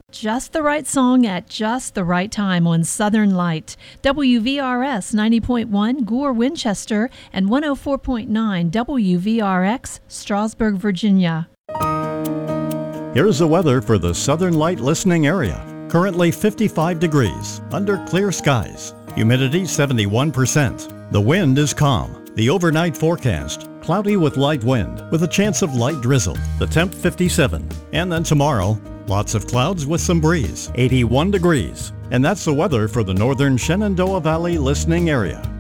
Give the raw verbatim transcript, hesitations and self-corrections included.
Just the right song at just the right time on Southern Light. W V R S ninety point one, Gore, Winchester, and one oh four point nine W V R X, Strasburg, Virginia. Here's the weather for the Southern Light listening area. Currently fifty-five degrees, under clear skies. Humidity seventy-one percent. The wind is calm. The overnight forecast, cloudy with light wind, with a chance of light drizzle. The temp fifty-seven. And then tomorrow, lots of clouds with some breeze, eighty-one degrees. And that's the weather for the northern Shenandoah Valley listening area.